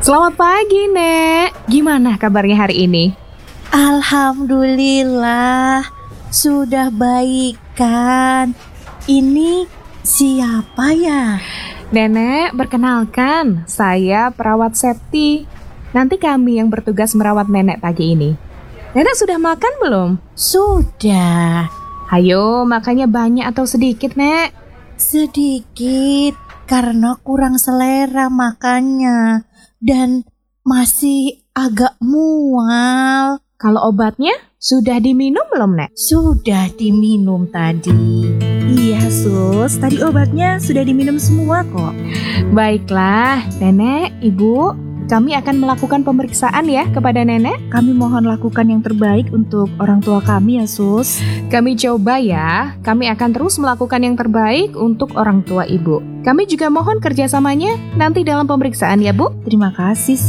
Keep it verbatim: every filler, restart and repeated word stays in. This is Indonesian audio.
Selamat pagi, Nek. Gimana kabarnya hari ini? Alhamdulillah, sudah baik kan? Ini siapa ya? Nenek, perkenalkan, saya perawat Septi. Nanti kami yang bertugas merawat nenek pagi ini. Nenek sudah makan belum? Sudah, Hayo, makannya banyak atau sedikit, Nek? sedikit karena kurang selera makannya dan masih agak mual. Kalau obatnya sudah diminum belum, Nek? Sudah diminum tadi. Iya sus, tadi obatnya sudah diminum semua kok. Baiklah, Nenek, Ibu, kami akan melakukan pemeriksaan ya kepada nenek. Kami mohon lakukan yang terbaik untuk orang tua kami ya sus. Kami coba ya, kami akan terus melakukan yang terbaik untuk orang tua Ibu. Kami juga mohon kerjasamanya nanti dalam pemeriksaan ya, Bu. Terima kasih